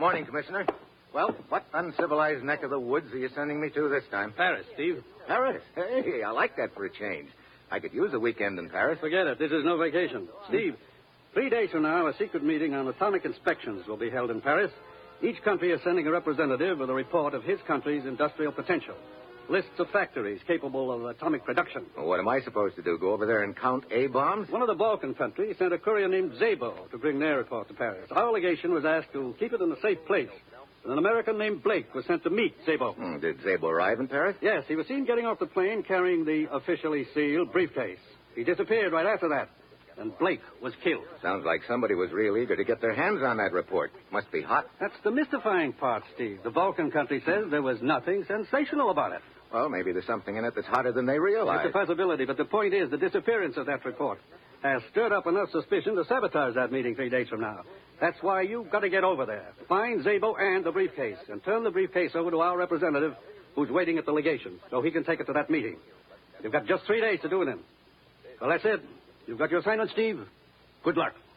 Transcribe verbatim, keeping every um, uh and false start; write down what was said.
morning, Commissioner. Well, what uncivilized neck of the woods are you sending me to this time? Paris, Steve. Paris? Hey, I like that for a change. I could use a weekend in Paris. Forget it. This is no vacation. Steve, three days from now, a secret meeting on atomic inspections will be held in Paris. Each country is sending a representative with a report of his country's industrial potential. Lists of factories capable of atomic production. Well, what am I supposed to do, go over there and count A-bombs? One of the Balkan countries sent a courier named Zabo to bring their report to Paris. Our legation was asked to keep it in a safe place. And an American named Blake was sent to meet Zabo. Hmm, did Zabo arrive in Paris? Yes, he was seen getting off the plane carrying the officially sealed briefcase. He disappeared right after that, and Blake was killed. Sounds like somebody was real eager to get their hands on that report. Must be hot. That's the mystifying part, Steve. The Balkan country says there was nothing sensational about it. Well, maybe there's something in it that's hotter than they realize. It's a possibility, but the point is the disappearance of that report has stirred up enough suspicion to sabotage that meeting three days from now. That's why you've got to get over there. Find Zabo and the briefcase, and turn the briefcase over to our representative who's waiting at the legation, so he can take it to that meeting. You've got just three days to do it in. Well, that's it. You've got your assignment, Steve. Good luck.